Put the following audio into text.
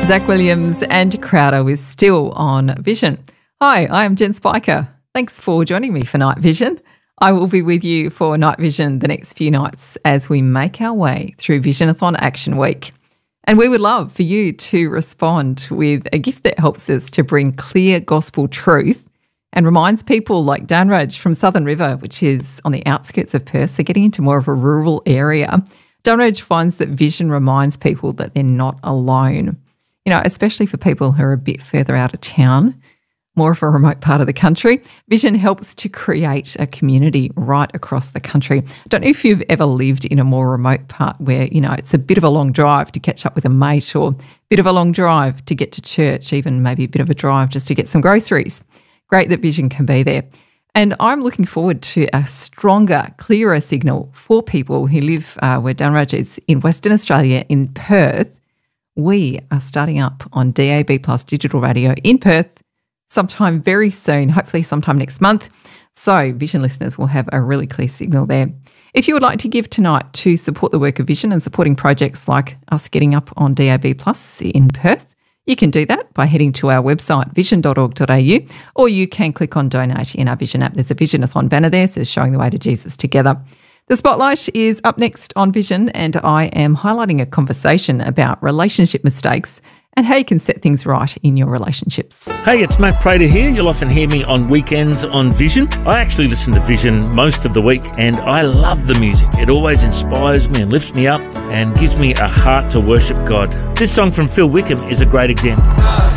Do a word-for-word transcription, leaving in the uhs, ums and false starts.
Zach Williams and Crowder with Still on Vision. Hi, I am Jen Spiker. Thanks for joining me for Night Vision. I will be with you for Night Vision the next few nights as we make our way through Visionathon Action Week. And we would love for you to respond with a gift that helps us to bring clear gospel truth and reminds people like Danraj from Southern River, which is on the outskirts of Perth, so getting into more of a rural area. Danraj finds that Vision reminds people that they're not alone. You know, especially for people who are a bit further out of town, more of a remote part of the country. Vision helps to create a community right across the country. I don't know if you've ever lived in a more remote part where, you know, it's a bit of a long drive to catch up with a mate, or a bit of a long drive to get to church, even maybe a bit of a drive just to get some groceries. Great that Vision can be there. And I'm looking forward to a stronger, clearer signal for people who live uh, where Danraj is in Western Australia, in Perth. We are starting up on D A B Plus digital radio in Perth sometime very soon, hopefully sometime next month. So Vision listeners will have a really clear signal there. If you would like to give tonight to support the work of Vision and supporting projects like us getting up on D A B Plus in Perth, you can do that by heading to our website, vision dot org dot a u, or you can click on Donate in our Vision app. There's a Visionathon banner there, so showing the way to Jesus together. The Spotlight is up next on Vision, and I am highlighting a conversation about relationship mistakes and how you can set things right in your relationships. Hey, it's Matt Prater here. You'll often hear me on weekends on Vision. I actually listen to Vision most of the week, and I love the music. It always inspires me and lifts me up and gives me a heart to worship God. This song from Phil Wickham is a great example.